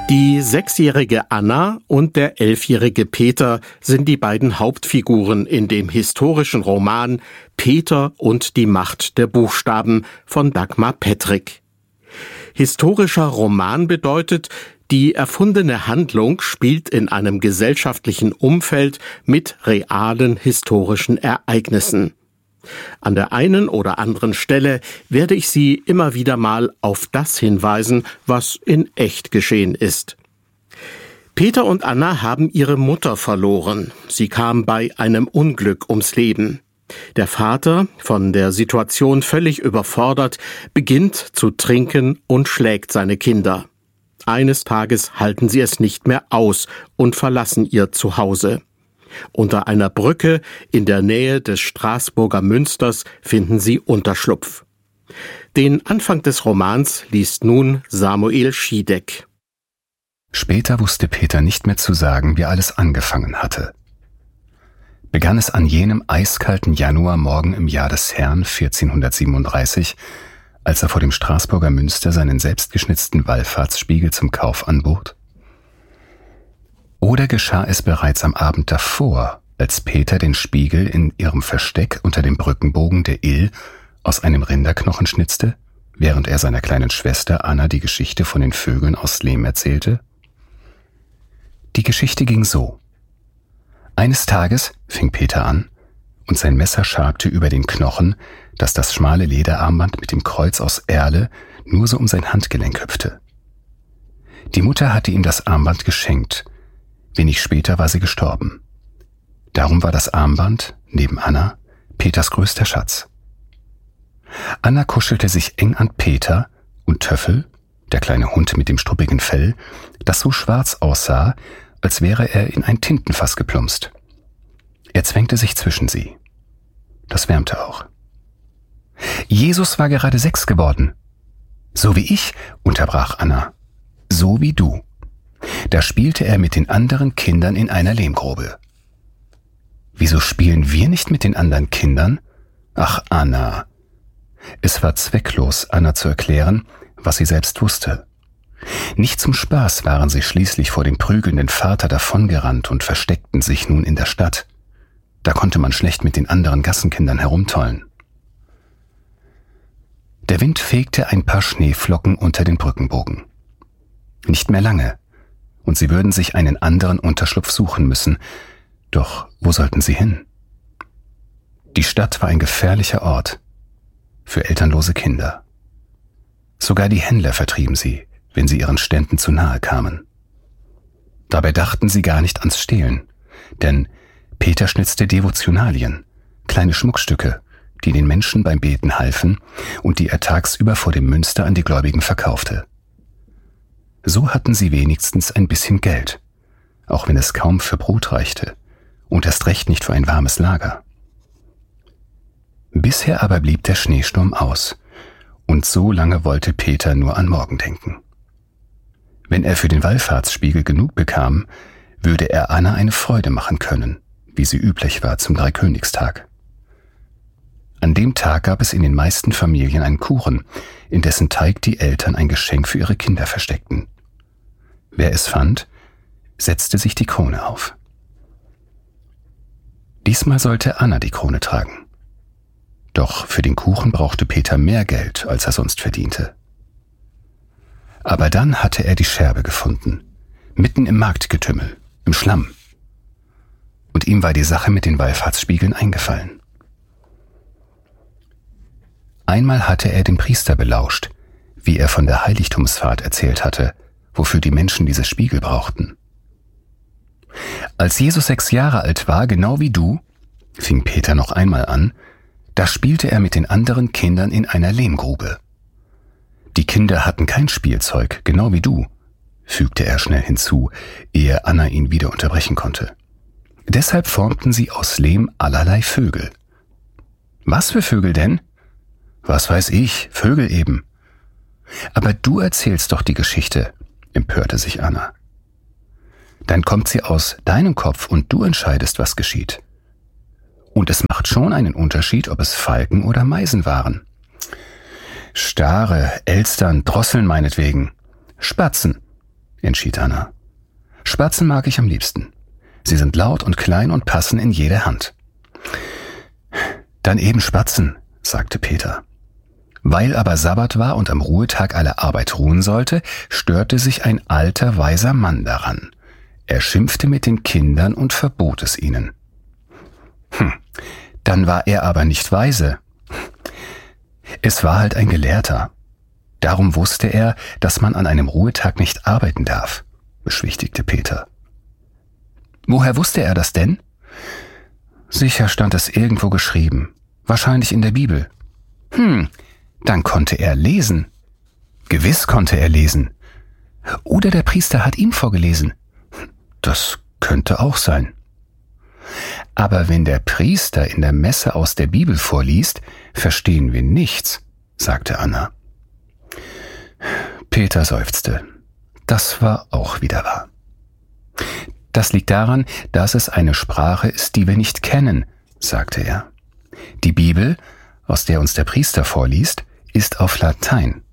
Die 6-jährige Anna und der 11-jährige Peter sind die beiden Hauptfiguren in dem historischen Roman Peter und die Macht der Buchstaben von Dagmar Pettrick. Historischer Roman bedeutet, die erfundene Handlung spielt in einem gesellschaftlichen Umfeld mit realen historischen Ereignissen. An der einen oder anderen Stelle werde ich Sie immer wieder mal auf das hinweisen, was in echt geschehen ist. Peter und Anna haben ihre Mutter verloren. Sie kam bei einem Unglück ums Leben. Der Vater, von der Situation völlig überfordert, beginnt zu trinken und schlägt seine Kinder. Eines Tages halten sie es nicht mehr aus und verlassen ihr Zuhause. Unter einer Brücke in der Nähe des Straßburger Münsters finden sie Unterschlupf. Den Anfang des Romans liest nun Samuel Schiedeck. Später wusste Peter nicht mehr zu sagen, wie alles angefangen hatte. Begann es an jenem eiskalten Januarmorgen im Jahr des Herrn 1437, als er vor dem Straßburger Münster seinen selbstgeschnitzten Wallfahrtsspiegel zum Kauf anbot? Oder geschah es bereits am Abend davor, als Peter den Spiegel in ihrem Versteck unter dem Brückenbogen der Ill aus einem Rinderknochen schnitzte, während er seiner kleinen Schwester Anna die Geschichte von den Vögeln aus Lehm erzählte? Die Geschichte ging so. Eines Tages fing Peter an, und sein Messer schabte über den Knochen, dass das schmale Lederarmband mit dem Kreuz aus Erle nur so um sein Handgelenk hüpfte. Die Mutter hatte ihm das Armband geschenkt. Wenig später war sie gestorben. Darum war das Armband, neben Anna, Peters größter Schatz. Anna kuschelte sich eng an Peter und Töffel, der kleine Hund mit dem struppigen Fell, das so schwarz aussah, als wäre er in ein Tintenfass geplumpst. Er zwängte sich zwischen sie. Das wärmte auch. Jesus war gerade 6 geworden. So wie ich, unterbrach Anna. So wie du. Da spielte er mit den anderen Kindern in einer Lehmgrube. Wieso spielen wir nicht mit den anderen Kindern? Ach, Anna. Es war zwecklos, Anna zu erklären, was sie selbst wusste. Nicht zum Spaß waren sie schließlich vor dem prügelnden Vater davongerannt und versteckten sich nun in der Stadt. Da konnte man schlecht mit den anderen Gassenkindern herumtollen. Der Wind fegte ein paar Schneeflocken unter den Brückenbogen. Nicht mehr lange, und sie würden sich einen anderen Unterschlupf suchen müssen. Doch wo sollten sie hin? Die Stadt war ein gefährlicher Ort für elternlose Kinder. Sogar die Händler vertrieben sie, wenn sie ihren Ständen zu nahe kamen. Dabei dachten sie gar nicht ans Stehlen, denn Peter schnitzte Devotionalien, kleine Schmuckstücke, die den Menschen beim Beten halfen und die er tagsüber vor dem Münster an die Gläubigen verkaufte. So hatten sie wenigstens ein bisschen Geld, auch wenn es kaum für Brot reichte und erst recht nicht für ein warmes Lager. Bisher aber blieb der Schneesturm aus, und so lange wollte Peter nur an morgen denken. Wenn er für den Wallfahrtsspiegel genug bekam, würde er Anna eine Freude machen können, wie sie üblich war zum Dreikönigstag. An dem Tag gab es in den meisten Familien einen Kuchen, in dessen Teig die Eltern ein Geschenk für ihre Kinder versteckten. Wer es fand, setzte sich die Krone auf. Diesmal sollte Anna die Krone tragen. Doch für den Kuchen brauchte Peter mehr Geld, als er sonst verdiente. Aber dann hatte er die Scherbe gefunden, mitten im Marktgetümmel, im Schlamm. Und ihm war die Sache mit den Wallfahrtsspiegeln eingefallen. Einmal hatte er den Priester belauscht, wie er von der Heiligtumsfahrt erzählt hatte, wofür die Menschen diese Spiegel brauchten. Als Jesus 6 Jahre alt war, genau wie du, fing Peter noch einmal an, da spielte er mit den anderen Kindern in einer Lehmgrube. Die Kinder hatten kein Spielzeug, genau wie du, fügte er schnell hinzu, ehe Anna ihn wieder unterbrechen konnte. Deshalb formten sie aus Lehm allerlei Vögel. Was für Vögel denn? Was weiß ich, Vögel eben. Aber du erzählst doch die Geschichte, empörte sich Anna. Dann kommt sie aus deinem Kopf und du entscheidest, was geschieht. Und es macht schon einen Unterschied, ob es Falken oder Meisen waren. Stare, Elstern, Drosseln meinetwegen. Spatzen. entschied Anna. Spatzen mag ich am liebsten. Sie sind laut und klein und passen in jede Hand. Dann eben Spatzen, sagte Peter. Weil aber Sabbat war und am Ruhetag alle Arbeit ruhen sollte, störte sich ein alter, weiser Mann daran. Er schimpfte mit den Kindern und verbot es ihnen. Dann war er aber nicht weise. Es war halt ein Gelehrter. Darum wusste er, dass man an einem Ruhetag nicht arbeiten darf, beschwichtigte Peter. Woher wusste er das denn? Sicher stand es irgendwo geschrieben, wahrscheinlich in der Bibel. Dann konnte er lesen. Gewiss konnte er lesen. Oder der Priester hat ihm vorgelesen. Das könnte auch sein. Aber wenn der Priester in der Messe aus der Bibel vorliest, verstehen wir nichts, sagte Anna. Peter seufzte. Das war auch wieder wahr. Das liegt daran, dass es eine Sprache ist, die wir nicht kennen, sagte er. Die Bibel, aus der uns der Priester vorliest, ist auf Latein.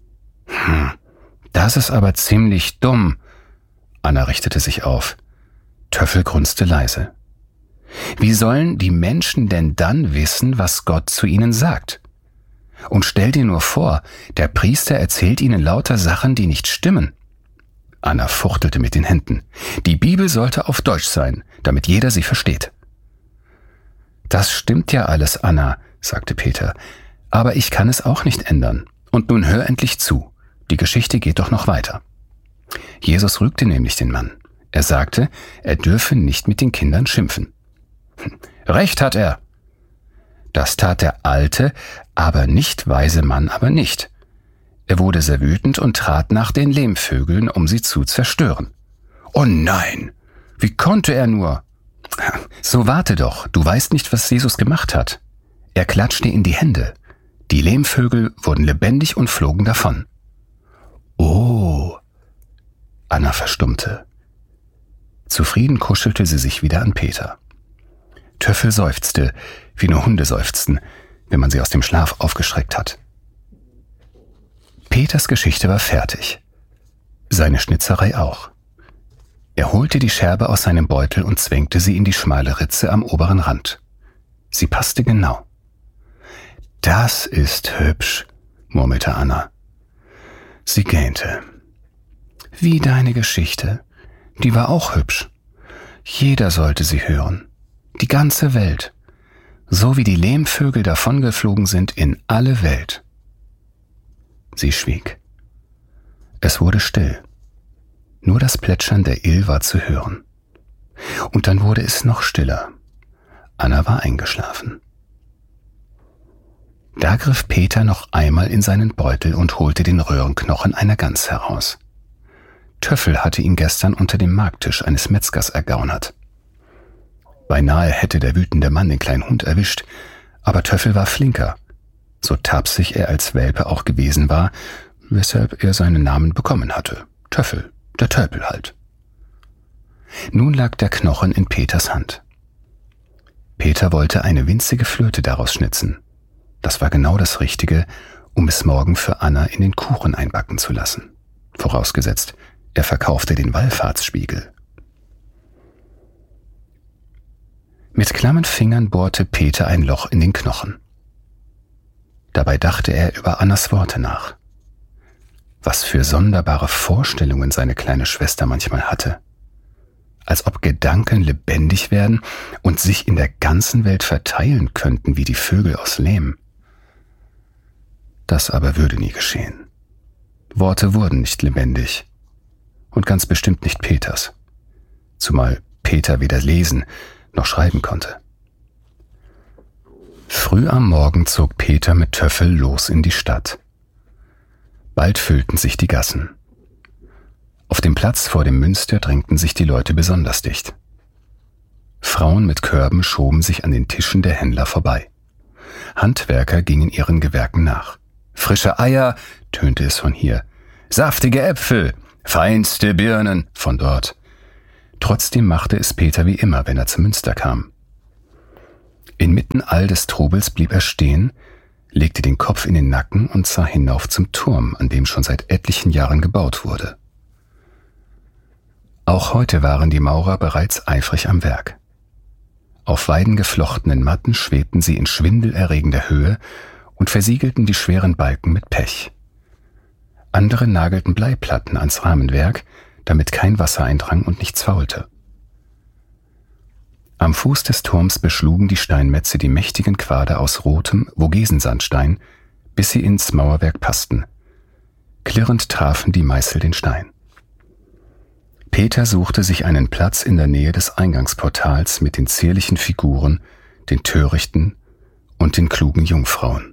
Das ist aber ziemlich dumm. Anna richtete sich auf. Töffel grunzte leise. Wie sollen die Menschen denn dann wissen, was Gott zu ihnen sagt? Und stell dir nur vor, der Priester erzählt ihnen lauter Sachen, die nicht stimmen. Anna fuchtelte mit den Händen. Die Bibel sollte auf Deutsch sein, damit jeder sie versteht. Das stimmt ja alles, Anna, sagte Peter. Aber ich kann es auch nicht ändern. Und nun hör endlich zu. Die Geschichte geht doch noch weiter. Jesus rügte nämlich den Mann. Er sagte, er dürfe nicht mit den Kindern schimpfen. Recht hat er. Das tat der alte, aber nicht weise Mann aber nicht. Er wurde sehr wütend und trat nach den Lehmvögeln, um sie zu zerstören. Oh nein, wie konnte er nur? So warte doch, du weißt nicht, was Jesus gemacht hat. Er klatschte in die Hände. Die Lehmvögel wurden lebendig und flogen davon. Oh, Anna verstummte. Zufrieden kuschelte sie sich wieder an Peter. Töffel seufzte, wie nur Hunde seufzen, wenn man sie aus dem Schlaf aufgeschreckt hat. Peters Geschichte war fertig. Seine Schnitzerei auch. Er holte die Scherbe aus seinem Beutel und zwängte sie in die schmale Ritze am oberen Rand. Sie passte genau. Das ist hübsch, murmelte Anna. Sie gähnte. Wie deine Geschichte. Die war auch hübsch. Jeder sollte sie hören. Die ganze Welt. So wie die Lehmvögel davongeflogen sind in alle Welt. Sie schwieg. Es wurde still. Nur das Plätschern der Ill war zu hören. Und dann wurde es noch stiller. Anna war eingeschlafen. Da griff Peter noch einmal in seinen Beutel und holte den Röhrenknochen einer Gans heraus. Töffel hatte ihn gestern unter dem Markttisch eines Metzgers ergaunert. Beinahe hätte der wütende Mann den kleinen Hund erwischt, aber Töffel war flinker, so tapsig er als Welpe auch gewesen war, weshalb er seinen Namen bekommen hatte. Töffel, der Tölpel halt. Nun lag der Knochen in Peters Hand. Peter wollte eine winzige Flöte daraus schnitzen. Das war genau das Richtige, um es morgen für Anna in den Kuchen einbacken zu lassen. Vorausgesetzt, er verkaufte den Wallfahrtsspiegel. Mit klammen Fingern bohrte Peter ein Loch in den Knochen. Dabei dachte er über Annas Worte nach. Was für sonderbare Vorstellungen seine kleine Schwester manchmal hatte. Als ob Gedanken lebendig werden und sich in der ganzen Welt verteilen könnten wie die Vögel aus Lehm. Das aber würde nie geschehen. Worte wurden nicht lebendig. Und ganz bestimmt nicht Peters. Zumal Peter weder lesen noch schreiben konnte. Früh am Morgen zog Peter mit Töffel los in die Stadt. Bald füllten sich die Gassen. Auf dem Platz vor dem Münster drängten sich die Leute besonders dicht. Frauen mit Körben schoben sich an den Tischen der Händler vorbei. Handwerker gingen ihren Gewerken nach. Frische Eier, tönte es von hier. Saftige Äpfel, feinste Birnen von dort. Trotzdem machte es Peter wie immer, wenn er zum Münster kam. Inmitten all des Trubels blieb er stehen, legte den Kopf in den Nacken und sah hinauf zum Turm, an dem schon seit etlichen Jahren gebaut wurde. Auch heute waren die Maurer bereits eifrig am Werk. Auf weidengeflochtenen Matten schwebten sie in schwindelerregender Höhe und versiegelten die schweren Balken mit Pech. Andere nagelten Bleiplatten ans Rahmenwerk, damit kein Wasser eindrang und nichts faulte. Am Fuß des Turms beschlugen die Steinmetze die mächtigen Quader aus rotem Vogesensandstein, bis sie ins Mauerwerk passten. Klirrend trafen die Meißel den Stein. Peter suchte sich einen Platz in der Nähe des Eingangsportals mit den zierlichen Figuren, den törichten und den klugen Jungfrauen.